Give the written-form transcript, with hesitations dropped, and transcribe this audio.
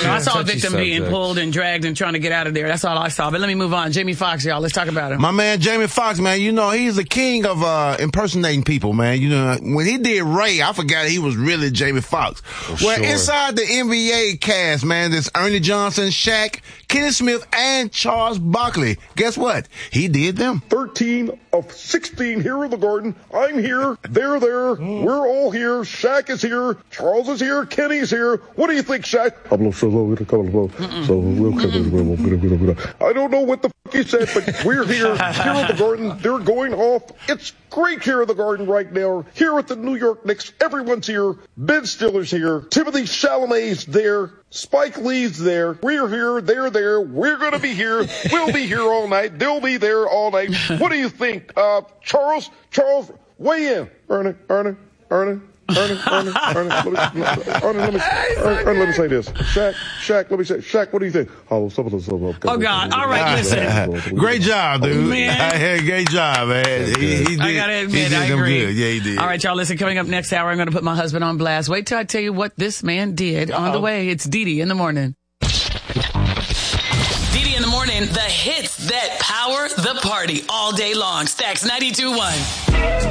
No, I saw a victim being pulled and dragged and trying to get out of there. That's all I saw. But let me move on. Jamie Foxx, y'all. Let's talk about him. My man, Jamie Foxx, man, you know, he's the king of impersonating people, man. You know, when he did Ray, I forgot he was really Jamie Foxx. Inside the NBA cast, man, there's Ernie Johnson, Shaq, Kenny Smith, and Charles Barkley. Guess what? He did them. 13 of 16 here in the Garden. I'm here. They're there. We're all here. Shaq is here. Charles is here. Kenny's here. What do you think, Shaq? I don't know what the fuck he said, but we're here. Here in the Garden. They're going off. It's great here in the Garden right now. Here at the New York Knicks. Everyone's here. Ben Stiller's here. Timothy Chalamet's there. Spike Lee's there. We're here. They're there. We're going to be here. We'll be here all night. They'll be there all night. What do you think? Charles, weigh in. Ernie, let me say this. Shaq, let me say, Shaq, what do you think? Oh, God. All right, listen. Great job, dude. Man. Great job, man. He did. I gotta admit, I agree. Good. Yeah, he did. All right, y'all, listen, coming up next hour, I'm going to put my husband on blast. Wait till I tell you what this man did on the way. It's Dee in the morning. Dee in the morning, the hits that power the party all day long. Stacks 92.1.